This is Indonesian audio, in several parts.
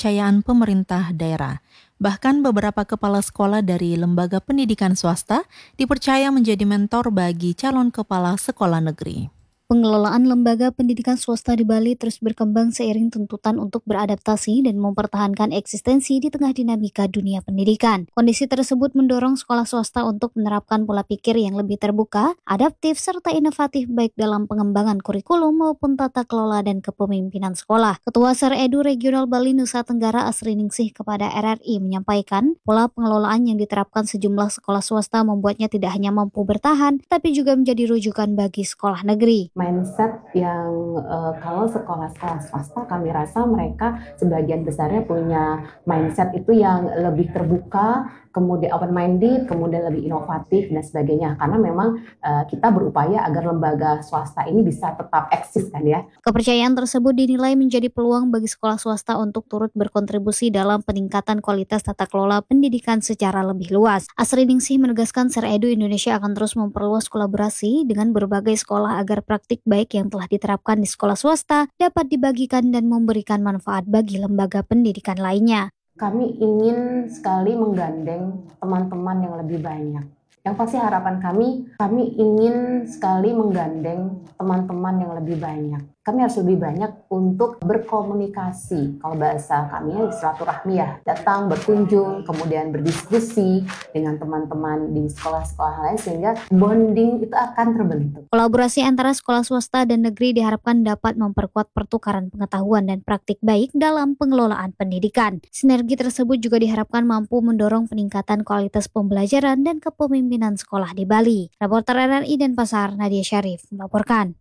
kepercayaan pemerintah daerah. Bahkan beberapa kepala sekolah dari lembaga pendidikan swasta dipercaya menjadi mentor bagi calon kepala sekolah negeri. Pengelolaan lembaga pendidikan swasta di Bali terus berkembang seiring tuntutan untuk beradaptasi dan mempertahankan eksistensi di tengah dinamika dunia pendidikan. Kondisi tersebut mendorong sekolah swasta untuk menerapkan pola pikir yang lebih terbuka, adaptif, serta inovatif baik dalam pengembangan kurikulum maupun tata kelola dan kepemimpinan sekolah. Ketua Seredu Regional Bali Nusa Tenggara Asriningsih kepada RRI menyampaikan, pola pengelolaan yang diterapkan sejumlah sekolah swasta membuatnya tidak hanya mampu bertahan, tapi juga menjadi rujukan bagi sekolah negeri. Mindset yang kalau sekolah-sekolah swasta kami rasa mereka sebagian besarnya punya mindset itu yang lebih terbuka, kemudian open-minded, kemudian lebih inovatif dan sebagainya. Karena memang kita berupaya agar lembaga swasta ini bisa tetap eksis kan ya. Kepercayaan tersebut dinilai menjadi peluang bagi sekolah swasta untuk turut berkontribusi dalam peningkatan kualitas tata kelola pendidikan secara lebih luas. Asriningsih menegaskan Seredu Indonesia akan terus memperluas kolaborasi dengan berbagai sekolah agar praktik baik yang telah diterapkan di sekolah swasta dapat dibagikan dan memberikan manfaat bagi lembaga pendidikan lainnya. Kami ingin sekali menggandeng teman-teman yang lebih banyak. Yang pasti harapan kami ingin sekali menggandeng teman-teman yang lebih banyak. Kami harus lebih banyak untuk berkomunikasi. Kalau bahasa kami ya silaturahmi ya, datang berkunjung, kemudian berdiskusi dengan teman-teman di sekolah-sekolah lain sehingga bonding itu akan terbentuk. Kolaborasi antara sekolah swasta dan negeri diharapkan dapat memperkuat pertukaran pengetahuan dan praktik baik dalam pengelolaan pendidikan. Sinergi tersebut juga diharapkan mampu mendorong peningkatan kualitas pembelajaran dan kepemimpinan sekolah di Bali. Reporter RRI Denpasar, Nadia Syarif melaporkan.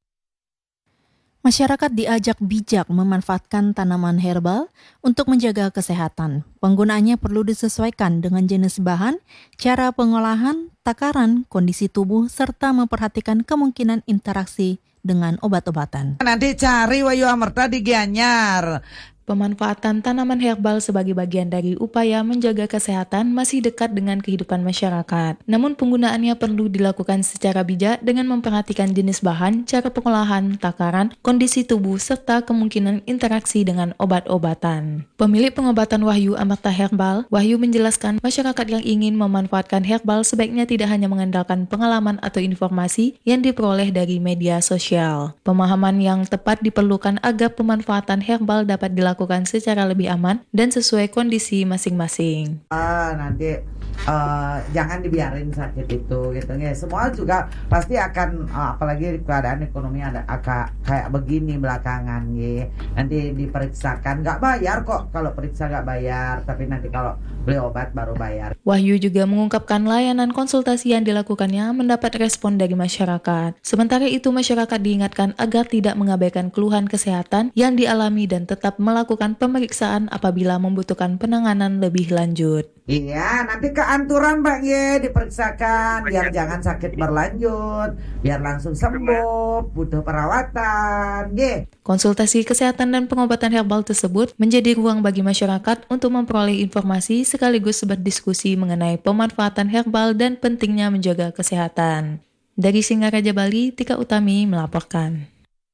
Masyarakat diajak bijak memanfaatkan tanaman herbal untuk menjaga kesehatan. Penggunaannya perlu disesuaikan dengan jenis bahan, cara pengolahan, takaran, kondisi tubuh, serta memperhatikan kemungkinan interaksi dengan obat-obatan. Nanti cari Wahyu Amerta di Gianyar. Pemanfaatan tanaman herbal sebagai bagian dari upaya menjaga kesehatan masih dekat dengan kehidupan masyarakat. Namun penggunaannya perlu dilakukan secara bijak dengan memperhatikan jenis bahan, cara pengolahan, takaran, kondisi tubuh, serta kemungkinan interaksi dengan obat-obatan. Pemilik pengobatan Wahyu Amerta Herbal, Wahyu menjelaskan masyarakat yang ingin memanfaatkan herbal sebaiknya tidak hanya mengandalkan pengalaman atau informasi yang diperoleh dari media sosial. Pemahaman yang tepat diperlukan agar pemanfaatan herbal dapat dilakukan secara lebih aman dan sesuai kondisi masing-masing. Nanti jangan dibiarin sakit itu gitu ya. Semua juga pasti akan apalagi keadaan ekonomi ada kayak begini belakangan ya. Nanti diperiksakan nggak bayar kok, kalau periksa nggak bayar, tapi nanti kalau beli obat baru bayar. Wahyu juga mengungkapkan layanan konsultasi yang dilakukannya mendapat respon dari masyarakat. Sementara itu masyarakat diingatkan agar tidak mengabaikan keluhan kesehatan yang dialami dan tetap melakukan pemeriksaan apabila membutuhkan penanganan lebih lanjut. Iya, nanti keanturan Mbak Ye diperiksakan biar jangan sakit berlanjut, biar langsung sembuh, butuh perawatan, ye. Konsultasi kesehatan dan pengobatan herbal tersebut menjadi ruang bagi masyarakat untuk memperoleh informasi sekaligus berdiskusi mengenai pemanfaatan herbal dan pentingnya menjaga kesehatan. Dari Singaraja Bali, Tika Utami melaporkan.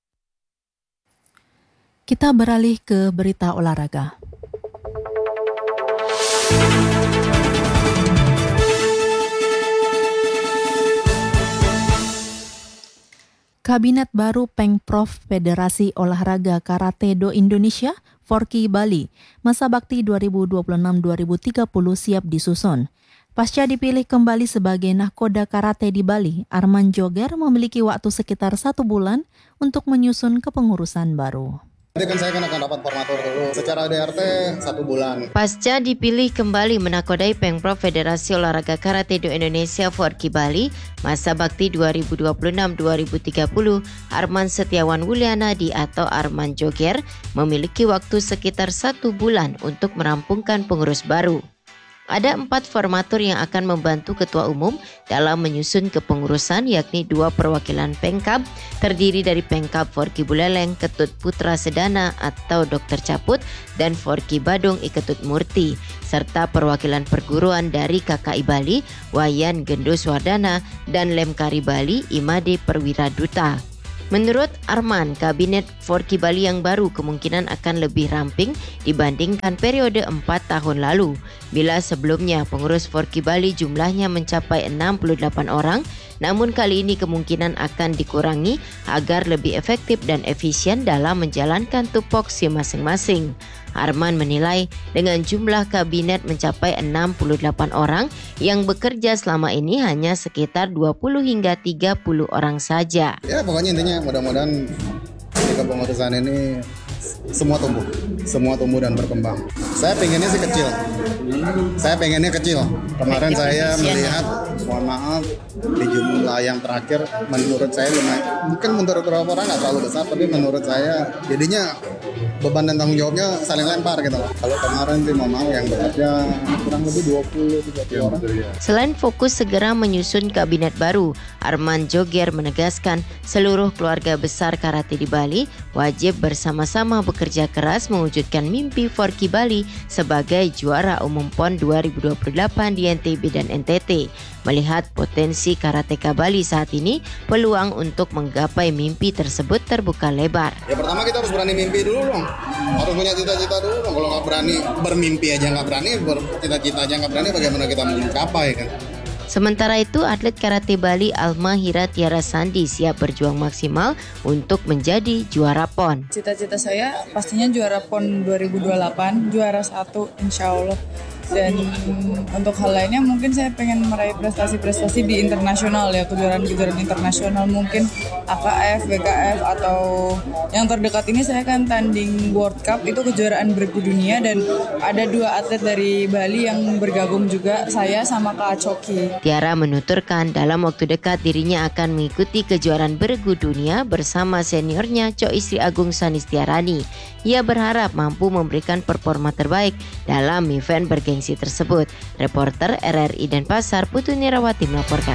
Kita beralih ke berita olahraga. Kabinet baru Pengprov Federasi Olahraga Karate-Do Indonesia, Forki Bali, masa bakti 2026-2030 siap disusun. Pasca dipilih kembali sebagai nahkoda karate di Bali, Arman Joger memiliki waktu sekitar 1 bulan untuk menyusun kepengurusan baru. Nanti saya akan dapat formatur dulu. Secara DRT 1 bulan. Pasca dipilih kembali menakodai Pengprov Federasi Olahraga Karate-Do Indonesia Forki Bali, masa bakti 2026-2030, Arman Setiawan Wulianadi atau Arman Joger memiliki waktu sekitar 1 bulan untuk merampungkan pengurus baru. Ada 4 formatur yang akan membantu Ketua Umum dalam menyusun kepengurusan, yakni 2 perwakilan Pengkab terdiri dari Pengkab Forki Buleleng, Ketut Putra Sedana atau Dr. Caput, dan Forki Badung Iketut Murti, serta perwakilan perguruan dari KKI Bali, Wayan Gendus Wardana, dan Lemkari Bali, Imade Perwira Duta. Menurut Arman, Kabinet Forky Bali yang baru kemungkinan akan lebih ramping dibandingkan periode 4 tahun lalu. Bila sebelumnya pengurus Forky Bali jumlahnya mencapai 68 orang, namun kali ini kemungkinan akan dikurangi agar lebih efektif dan efisien dalam menjalankan tupoksi masing-masing. Arman menilai dengan jumlah kabinet mencapai 68 orang yang bekerja selama ini hanya sekitar 20 hingga 30 orang saja. Ya pokoknya intinya mudah-mudahan di kepengurusan ini semua tumbuh dan berkembang. Saya pengennya sih kecil. Kemarin saya melihat, mohon maaf, di jumlah yang terakhir menurut saya lumayan. Mungkin menurut beberapa orang nggak terlalu besar, tapi menurut saya jadinya beban dan tanggung jawabnya saling lempar gitu. Kalau kemarin sih mau yang bekerja kurang lebih 20-30 orang. Selain fokus segera menyusun kabinet baru, Arman Joger menegaskan seluruh keluarga besar karate di Bali wajib bersama-sama bekerja keras mewujudkan mimpi Forky Bali sebagai juara umum PON 2028 di NTB dan NTT. Melihat potensi karateka Bali saat ini, peluang untuk menggapai mimpi tersebut terbuka lebar. Ya pertama kita harus berani mimpi dulu dong. Harus punya cita-cita dulu dong. Kalau nggak berani bermimpi aja nggak berani, bercita-cita aja nggak berani, bagaimana kita mencapai kan? Sementara itu, atlet karate Bali Alma Hira Tiara Sandi siap berjuang maksimal untuk menjadi juara PON. Cita-cita saya pastinya juara PON 2028, juara 1 insya Allah. Dan untuk hal lainnya mungkin saya pengen meraih prestasi-prestasi di internasional ya, kejuaraan-kejuaraan internasional mungkin AKF, BKF atau yang terdekat ini saya akan tanding World Cup, itu kejuaraan bergu dunia dan ada 2 atlet dari Bali yang bergabung juga, saya sama Kak Coki. Tiara menuturkan dalam waktu dekat dirinya akan mengikuti kejuaraan bergu dunia bersama seniornya Cok Istri Agung Sanistiarani. Ia berharap mampu memberikan performa terbaik dalam event bergengsi tersebut. Reporter RRI Denpasar Putu Nirawati melaporkan.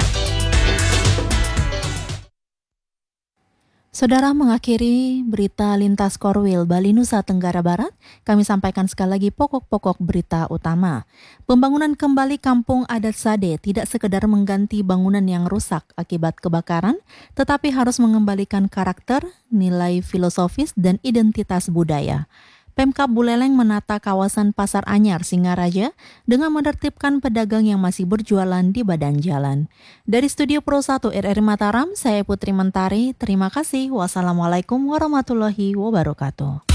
Saudara, mengakhiri berita lintas Korwil Bali Nusa Tenggara Barat, kami sampaikan sekali lagi pokok-pokok berita utama. Pembangunan kembali Kampung Adat Sade tidak sekedar mengganti bangunan yang rusak akibat kebakaran, tetapi harus mengembalikan karakter, nilai filosofis, dan identitas budaya. Pemkab Buleleng menata kawasan Pasar Anyar Singaraja dengan menertibkan pedagang yang masih berjualan di badan jalan. Dari Studio Pro 1 RRI Mataram, saya Putri Mentari. Terima kasih. Wassalamualaikum warahmatullahi wabarakatuh.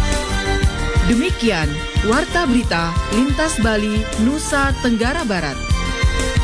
Demikian Warta Berita Lintas Bali Nusa Tenggara Barat.